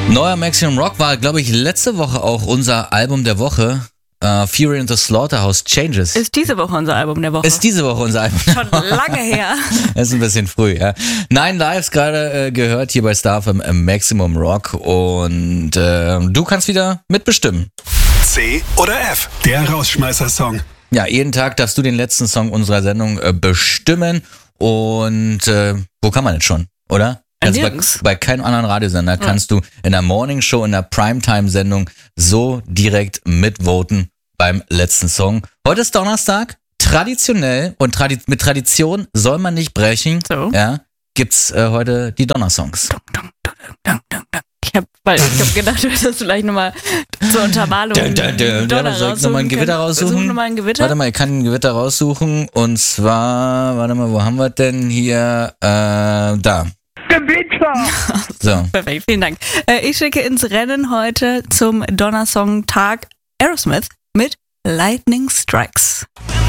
Neuer Maximum Rock war, glaube ich, letzte Woche auch unser Album der Woche. Fury and the Slaughterhouse Changes. Ist diese Woche unser Album der Woche. Ist diese Woche unser Album. Schon lange her. Ist ein bisschen früh, ja. 9 Lives gerade gehört hier bei Star FM Maximum Rock und du kannst wieder mitbestimmen. C oder F, der Rausschmeißer-Song. Ja, jeden Tag darfst du den letzten Song unserer Sendung bestimmen und wo kann man denn schon, oder? Also bei keinem anderen Radiosender kannst du in der Morning Show, in der Primetime-Sendung so direkt mitvoten beim letzten Song. Heute ist Donnerstag, traditionell und mit Tradition soll man nicht brechen. So. Ja, gibt's heute die Donnersongs. Ich hab gedacht, du wirst vielleicht nochmal zur Untermalung soll ich nochmal ein Gewitter raussuchen? Versuch nochmal ein Gewitter. Warte mal, ich kann ein Gewitter raussuchen und zwar, warte mal, wo haben wir denn hier? Da. Gewitter! So. Perfekt, vielen Dank. Ich schicke ins Rennen heute zum Donnersong-Tag Aerosmith mit Lightning Strikes.